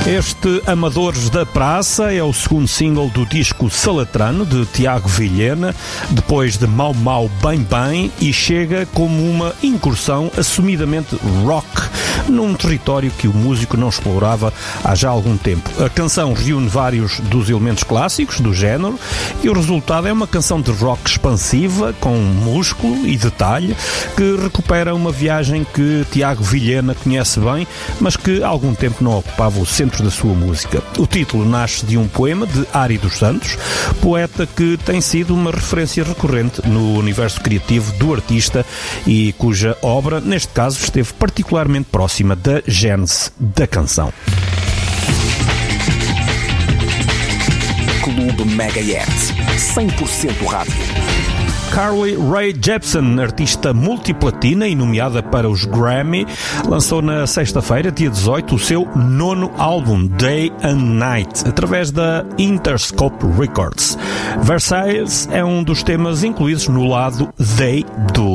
Este Amadores da Praça é o segundo single do disco Salatrano, de Tiago Vilhena, depois de Mau Mau Bem Bem, e chega como uma incursão assumidamente rock, num território que o músico não explorava há já algum tempo. A canção reúne vários dos elementos clássicos do género e o resultado é uma canção de rock expansiva, com músculo e detalhe, que recupera uma viagem que Tiago Vilhena conhece bem, mas que há algum tempo não ocupava o centro da sua música. O título nasce de um poema de Ari dos Santos, poeta que tem sido uma referência recorrente no universo criativo do artista e cuja obra, neste caso, esteve particularmente próxima da gênese da canção. Clube Megahertz, 100% rádio. Carly Rae Jepsen, artista multiplatina e nomeada para os Grammy, lançou na sexta-feira, dia 18, o seu 9º álbum, Day and Night, através da Interscope Records. Versailles é um dos temas incluídos no lado Day do